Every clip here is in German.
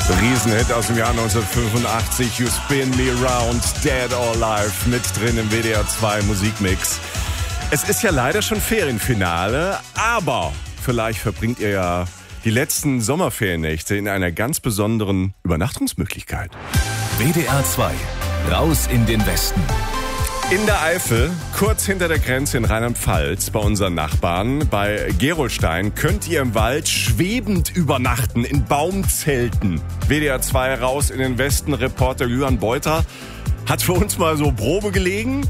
Riesenhit aus dem Jahr 1985, You Spin Me Round, Dead or Alive, mit drin im WDR 2 Musikmix. Es ist ja leider schon Ferienfinale, aber vielleicht verbringt ihr ja die letzten Sommerferiennächte in einer ganz besonderen Übernachtungsmöglichkeit. WDR 2, raus in den Westen. In der Eifel, kurz hinter der Grenze in Rheinland-Pfalz, bei unseren Nachbarn, bei Gerolstein, könnt ihr im Wald schwebend übernachten, in Baumzelten. WDR 2 raus in den Westen, Reporter Julian Beuter hat für uns mal so Probe gelegen.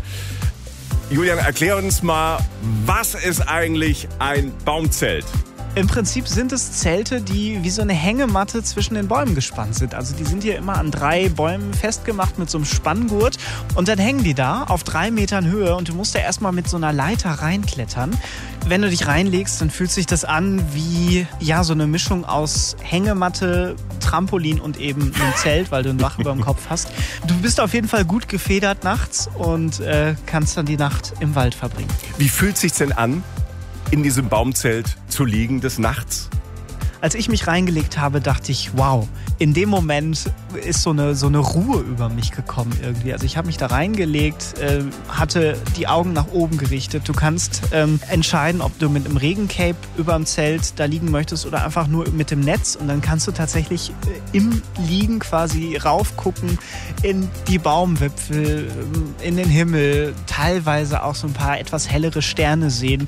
Julian, erklär uns mal, was ist eigentlich ein Baumzelt? Im Prinzip sind es Zelte, die wie so eine Hängematte zwischen den Bäumen gespannt sind. Also die sind hier immer an 3 Bäumen festgemacht mit so einem Spanngurt. Und dann hängen die da auf 3 Metern Höhe und du musst da erstmal mit so einer Leiter reinklettern. Wenn du dich reinlegst, dann fühlt sich das an wie so eine Mischung aus Hängematte, Trampolin und eben einem Zelt, weil du ein Dach über dem Kopf hast. Du bist auf jeden Fall gut gefedert nachts und kannst dann die Nacht im Wald verbringen. Wie fühlt es sich denn an, in diesem Baumzelt zu liegen des Nachts? Als ich mich reingelegt habe, dachte ich, wow, in dem Moment ist so eine Ruhe über mich gekommen irgendwie. Also ich habe mich da reingelegt, hatte die Augen nach oben gerichtet. Du kannst entscheiden, ob du mit einem Regencape über dem Zelt da liegen möchtest oder einfach nur mit dem Netz. Und dann kannst du tatsächlich im Liegen quasi raufgucken in die Baumwipfel, in den Himmel, teilweise auch so ein paar etwas hellere Sterne sehen.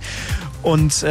Und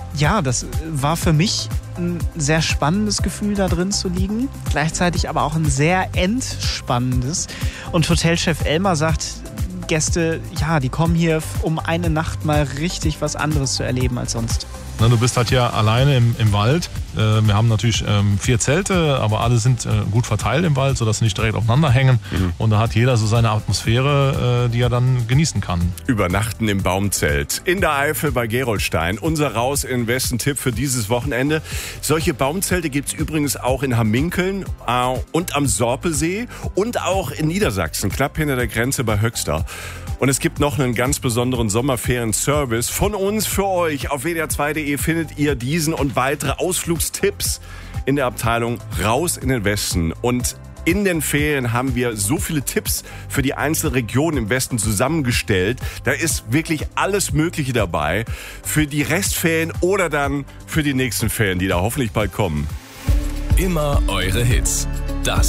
das war für mich ein sehr spannendes Gefühl, da drin zu liegen. Gleichzeitig aber auch ein sehr entspannendes. Und Hotelchef Elmar sagt, Gäste, die kommen hier, um eine Nacht mal richtig was anderes zu erleben als sonst. Du bist halt hier alleine im Wald. Wir haben natürlich 4 Zelte, aber alle sind gut verteilt im Wald, sodass sie nicht direkt aufeinander hängen. Und da hat jeder so seine Atmosphäre, die er dann genießen kann. Übernachten im Baumzelt. In der Eifel bei Gerolstein. Unser Raus in den Westen-Tipp für dieses Wochenende. Solche Baumzelte gibt es übrigens auch in Hamminkeln und am Sorpesee und auch in Niedersachsen, knapp hinter der Grenze bei Höxter. Und es gibt noch einen ganz besonderen Sommerferien-Service von uns für euch. Auf wdr2.de findet ihr diesen und weitere Ausflugstipps in der Abteilung Raus in den Westen. Und in den Ferien haben wir so viele Tipps für die einzelnen Regionen im Westen zusammengestellt. Da ist wirklich alles Mögliche dabei für die Restferien oder dann für die nächsten Ferien, die da hoffentlich bald kommen. Immer eure Hits. Das